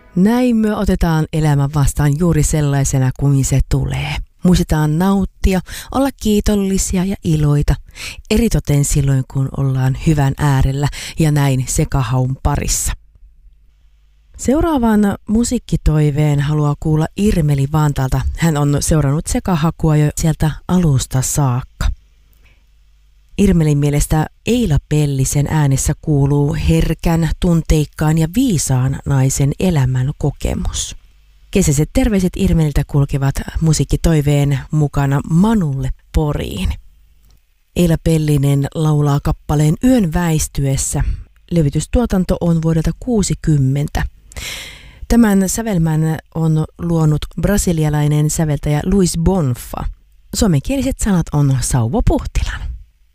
Näin me otetaan elämä vastaan juuri sellaisena kuin se tulee. Muistetaan nauttia, olla kiitollisia ja iloita, eritoten silloin kun ollaan hyvän äärellä ja näin sekahaun parissa. Seuraavan musiikkitoiveen haluaa kuulla Irmeli Vantaalta. Hän on seurannut sekahakua jo sieltä alusta saakka. Irmelin mielestä Eila Pellisen äänessä kuuluu herkän, tunteikkaan ja viisaan naisen elämän kokemus. Kesäiset terveiset Irmeliltä kulkevat musiikkitoiveen mukana Manulle Poriin. Eila Pellinen laulaa kappaleen Yön väistyessä. Levytystuotanto on vuodelta 1960. Tämän sävelmän on luonut brasilialainen säveltäjä Luis Bonfa. Suomenkieliset sanat on Sauvo Puhtilan.